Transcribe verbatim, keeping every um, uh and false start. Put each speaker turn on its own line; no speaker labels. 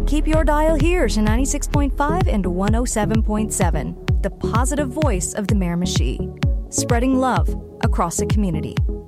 Keep your dial here to ninety-six point five and one oh seven point seven, the positive voice of the Miramichi, spreading love across the community.